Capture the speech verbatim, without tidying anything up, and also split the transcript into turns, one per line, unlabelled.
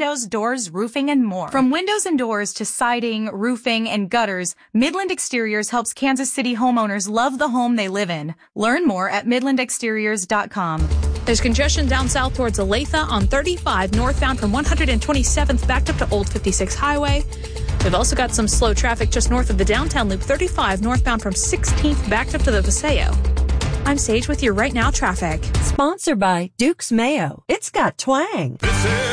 windows, doors, roofing, and more. From windows and doors to siding, roofing, and gutters, Midland Exteriors helps Kansas City homeowners love the home they live in. Learn more at midland exteriors dot com.
There's congestion down south towards Olathe on thirty-five northbound from one hundred twenty-seventh backed up to Old fifty-six Highway. We've also got some slow traffic just north of the downtown loop, thirty-five northbound from sixteenth backed up to the Paseo. I'm Sage with your Right Now traffic.
Sponsored by Duke's Mayo. It's got twang.